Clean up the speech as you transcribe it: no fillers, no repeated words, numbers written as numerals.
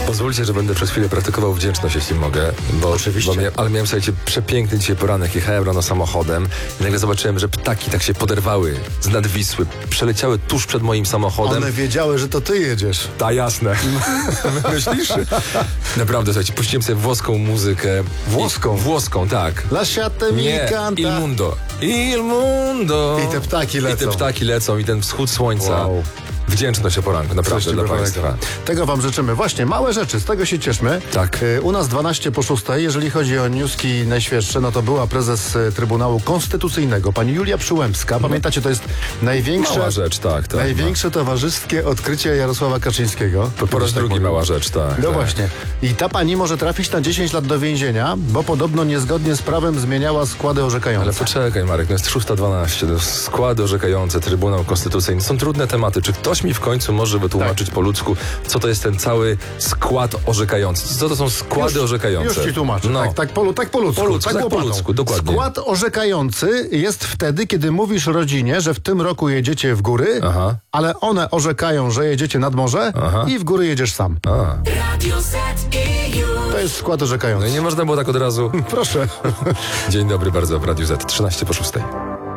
Pozwólcie, że będę przez chwilę praktykował wdzięczność, jeśli mogę. Oczywiście. Ale miałem, słuchajcie, przepiękny dzisiaj poranek. Jechałem rano samochodem i nagle zobaczyłem, że ptaki tak się poderwały z nad Wisły. Przeleciały tuż przed moim samochodem. One wiedziały, że to ty jedziesz. Ta, jasne. Myślisz? Naprawdę, słuchajcie, puściłem sobie włoską muzykę. Włoską? Włoską, tak. Lasciate mi Nie, canta. Il Mundo. Il Mundo. I te ptaki lecą. I te ptaki lecą i ten wschód słońca. Wow. Wdzięczność o poranku, naprawdę dla Państwa. Tego wam życzymy. Właśnie, małe rzeczy, z tego się cieszmy. Tak. U nas 12 po 6. Jeżeli chodzi o newski najświeższe, no to była prezes Trybunału Konstytucyjnego, pani Julia Przyłębska. Pamiętacie, to jest największe... Mała rzecz, tak. Największe towarzyskie odkrycie Jarosława Kaczyńskiego. Po raz drugi mała rzecz, tak. No tak. właśnie. I ta pani może trafić na 10 lat do więzienia, bo podobno niezgodnie z prawem zmieniała składy orzekające. Ale poczekaj, Marek, no jest 612, to jest składy orzekające, Trybunał Konstytucyjny. Są trudne tematy. Czy ktoś mi w końcu może wytłumaczyć po ludzku, co to jest ten cały skład orzekający? Co to są składy orzekające? Już ci tłumaczę. No. Tak po ludzku. Po ludzku, dokładnie. Skład orzekający jest wtedy, kiedy mówisz rodzinie, że w tym roku jedziecie w góry, Aha. ale one orzekają, że jedziecie nad morze i w góry jedziesz sam. Radio Z i już. To jest skład orzekający. No i nie można było tak od razu. Proszę. Dzień dobry bardzo w Radiu Z, 13 po 6.